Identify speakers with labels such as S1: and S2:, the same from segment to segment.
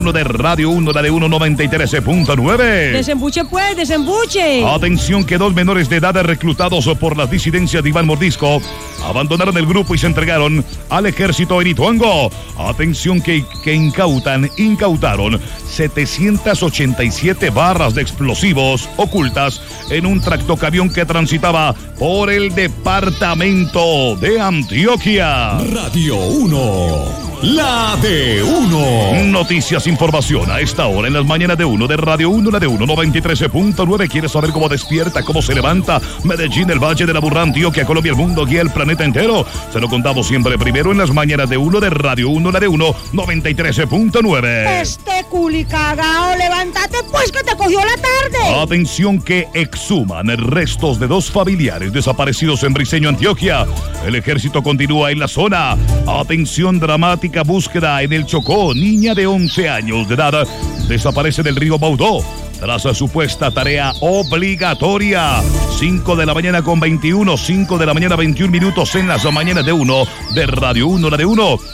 S1: de Radio 1, la de 193.9.
S2: Desembuche pues, desembuche.
S1: Atención que 2 menores de edad reclutados por las disidencias de Iván Mordisco abandonaron el grupo y se entregaron al ejército en Ituango. Atención que incautaron 787 barras de explosivos ocultas en un tractocamión que transitaba por el departamento de Antioquia.
S3: Radio 1. La de 1.
S1: Noticias, información a esta hora en las mañanas de 1 de Radio 1, la de 193.9. ¿Quieres saber cómo despierta, cómo se levanta Medellín, el Valle de la Burrá, Antioquia, Colombia, el mundo y el planeta entero? Se lo contamos siempre primero en las mañanas de 1 de Radio 1, la de 193.9.
S2: Este culi cagao, levántate pues que te cogió la tarde.
S1: Atención que exhuman restos de 2 familiares desaparecidos en Briceño, Antioquia. El ejército continúa en la zona. Atención, dramática búsqueda en el Chocó. Niña de 11 años de edad desaparece del río Baudó tras supuesta tarea obligatoria. 5 de la mañana con 21, 5 de la mañana 21 minutos en las mañanas de 1 de Radio 1, la de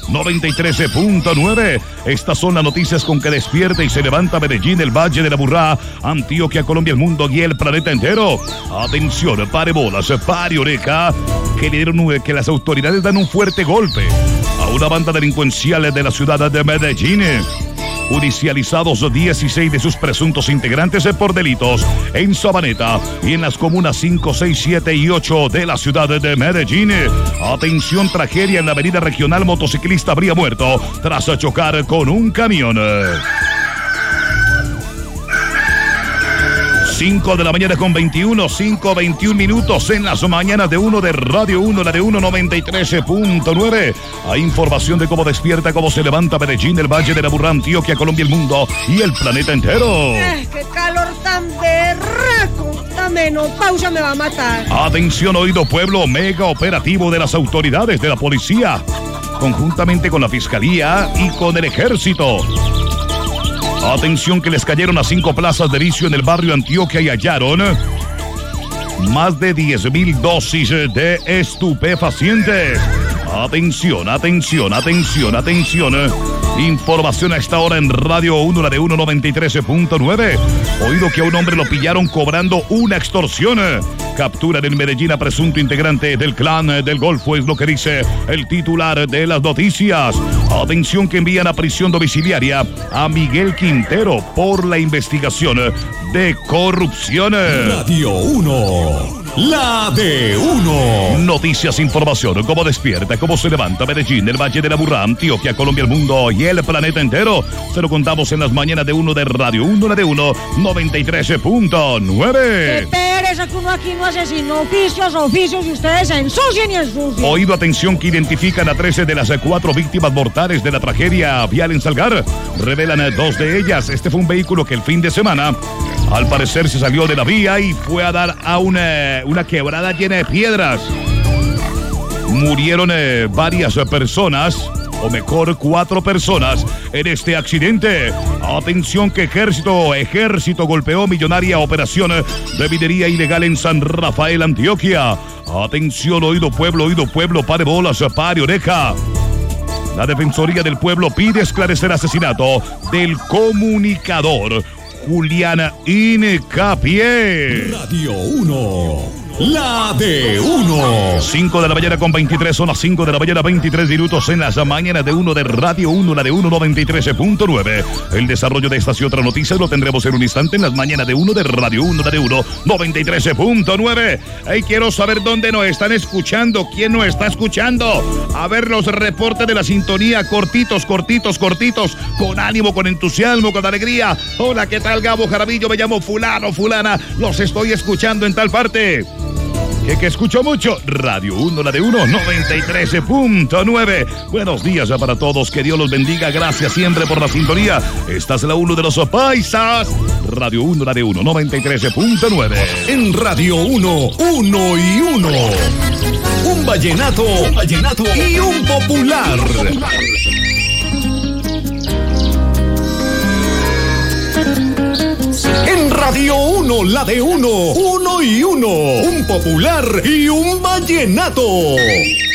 S1: 193.9. Estas son las noticias con que despierta y se levanta Medellín, el Valle de la Burrá, Antioquia, Colombia, el mundo y el planeta entero. Atención, pare bolas, pare oreja, que las autoridades dan un fuerte golpe a una banda delincuencial de la ciudad de Medellín. Judicializados 16 de sus presuntos integrantes por delitos en Sabaneta y en las comunas 5, 6, 7 y 8 de la ciudad de Medellín. Atención, tragedia en la avenida regional. Motociclista habría muerto tras chocar con un camión. 5 de la mañana con 21, 5:21 minutos en las mañanas de 1 de Radio 1, la de 193.9. Hay información de cómo despierta, cómo se levanta Medellín, el Valle de la Burrá, Antioquia, Colombia, el mundo y el planeta entero.
S2: ¡Qué calor tan berraco! La menopausia me va a matar.
S1: Atención, oído pueblo, mega operativo de las autoridades de la policía, conjuntamente con la fiscalía y con el ejército. Atención que les cayeron a 5 plazas de vicio en el barrio Antioquia y hallaron más de 10,000 dosis de estupefacientes. Atención, atención, atención, atención. Información a esta hora en Radio 1, la de 193.9. Oído que a un hombre lo pillaron cobrando una extorsión. Capturan en Medellín a presunto integrante del clan del Golfo, es lo que dice el titular de las noticias. Atención que envían a prisión domiciliaria a Miguel Quintero por la investigación de corrupción.
S3: Radio 1. La de 1.
S1: Noticias, información, cómo despierta, cómo se levanta Medellín, el Valle de la Burrá, Antioquia, Colombia, el mundo y el planeta entero. Se lo contamos en las mañanas de 1 de Radio 1, la de 193.9.
S2: ¡Qué pereza que uno aquí no hace sino oficios y ustedes se ensucian y ensucian!
S1: Oído, atención que identifican a 13 de las 4 víctimas mortales de la tragedia vial en Salgar. Revelan 2 de ellas. Este fue un vehículo que el fin de semana al parecer se salió de la vía y fue a dar a una quebrada llena de piedras. Murieron varias personas, o mejor 4 personas en este accidente. Atención que ejército golpeó millonaria operación de minería ilegal en San Rafael, Antioquia. Atención, oído pueblo, pare bolas, pare oreja. La Defensoría del Pueblo pide esclarecer asesinato del comunicador Julián Incapié.
S3: Radio 1. La de 1.
S1: 5 de la mañana con 23, son las 5 de la mañana 23 minutos en las mañanas de 1 de Radio 1, la de 193.9. El desarrollo de estas y otras noticias lo tendremos en un instante en las mañanas de 1 de Radio 1, la de 193.9. Hey, quiero saber dónde nos están escuchando, quién nos está escuchando. A ver los reportes de la sintonía, cortitos, con ánimo, con entusiasmo, con alegría. Hola, ¿qué tal, Gabo Jaramillo? Me llamo fulano, fulana, los estoy escuchando en tal parte. Que escucho mucho. Radio 1, la de 193.9. Buenos días para todos. Que Dios los bendiga. Gracias siempre por la sintonía. Esta es la 1 de los paisas. Radio 1, la de 193.9.
S3: En Radio 1, 1 y 1. Un vallenato y un popular. En Radio 1, la de 1, 1 y 1. Un popular y un vallenato.